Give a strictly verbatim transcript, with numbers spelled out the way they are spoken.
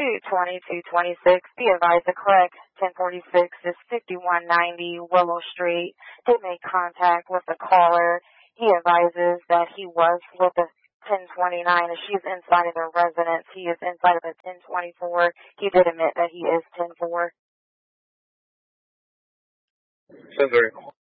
two twenty-two twenty-six. Be advised the correct ten forty-six is fifty-one ninety Willow Street. Did make contact with the caller. He advises that he was with the ten twenty-nine and she's inside of the residence. He is inside of the ten twenty-four. He did admit that he is ten four. Sounds very